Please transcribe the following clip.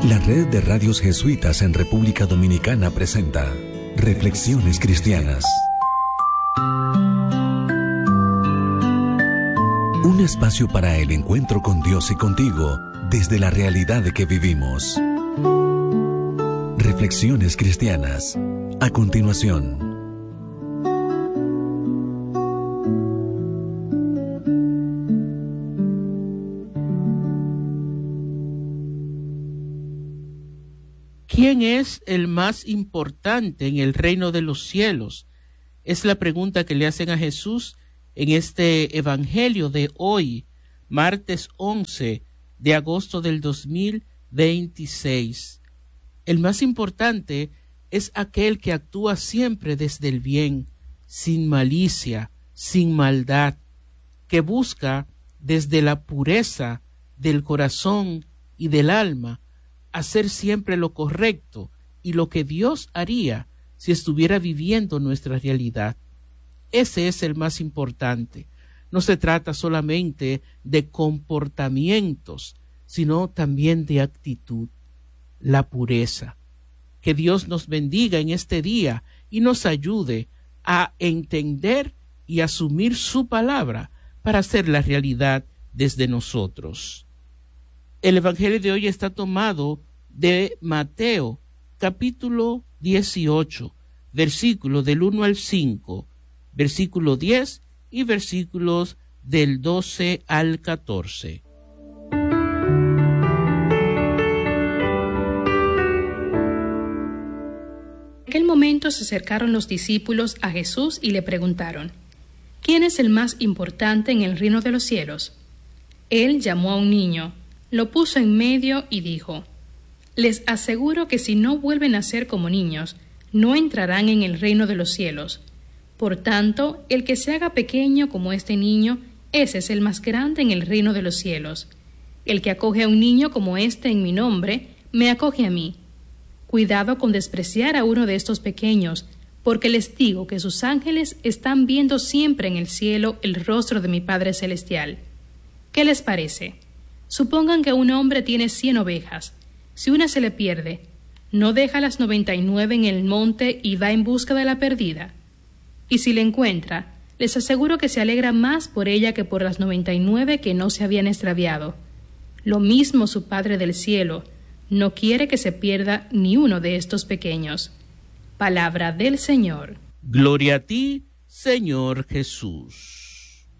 La Red de Radios Jesuitas en República Dominicana presenta Reflexiones Cristianas. Un espacio para el encuentro con Dios y contigo desde la realidad que vivimos. Reflexiones Cristianas. A continuación. ¿Quién es el más importante en el reino de los cielos? Es la pregunta que le hacen a Jesús en este evangelio de hoy, martes 11 de agosto del 2026. El más importante es aquel que actúa siempre desde el bien, sin malicia, sin maldad, que busca desde la pureza del corazón y del alma hacer siempre lo correcto y lo que Dios haría si estuviera viviendo nuestra realidad. Ese es el más importante. No se trata solamente de comportamientos, sino también de actitud, la pureza. Que Dios nos bendiga en este día y nos ayude a entender y asumir su palabra para hacer la realidad desde nosotros. El evangelio de hoy está tomado de Mateo, capítulo 18, versículos del 1 al 5, versículo 10 y versículos del 12 al 14. En aquel momento se acercaron los discípulos a Jesús y le preguntaron: ¿Quién es el más importante en el reino de los cielos? Él llamó a un niño, lo puso en medio y dijo: Les aseguro que si no vuelven a ser como niños, no entrarán en el reino de los cielos. Por tanto, el que se haga pequeño como este niño, ese es el más grande en el reino de los cielos. El que acoge a un niño como este en mi nombre, me acoge a mí. Cuidado con despreciar a uno de estos pequeños, porque les digo que sus ángeles están viendo siempre en el cielo el rostro de mi Padre Celestial. ¿Qué les parece? Supongan que un hombre tiene 100 ovejas. Si una se le pierde, ¿no deja las 99 en el monte y va en busca de la perdida? Y si la encuentra, les aseguro que se alegra más por ella que por las 99 que no se habían extraviado. Lo mismo su Padre del cielo no quiere que se pierda ni uno de estos pequeños. Palabra del Señor. Gloria a ti, Señor Jesús.